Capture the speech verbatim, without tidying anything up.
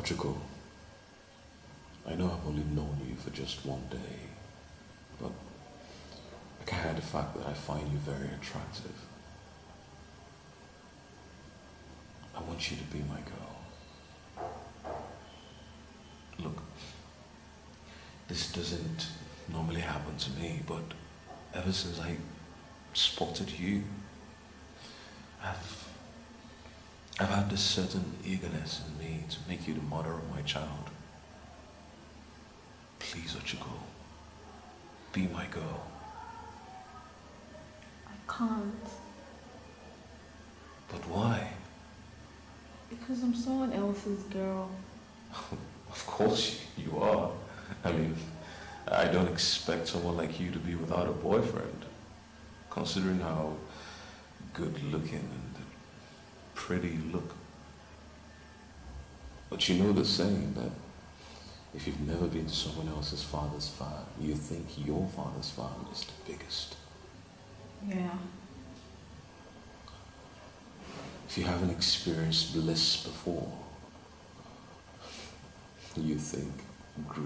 Ochiko, I know I've only known you for just one day, but I can't hide the fact that I find you very attractive. I want you to be my girl. Look, this doesn't normally happen to me, but ever since I spotted you, I've I've had this certain eagerness in me to make you the mother of my child. Please, Ochiko, be my girl. I can't. But why? Because I'm someone else's girl. Of course you are. I mean, I don't expect someone like you to be without a boyfriend, considering how good looking and pretty you look. But you know the saying that if you've never been to someone else's father's farm, you think your father's farm is the biggest. Yeah. If you haven't experienced bliss before, you think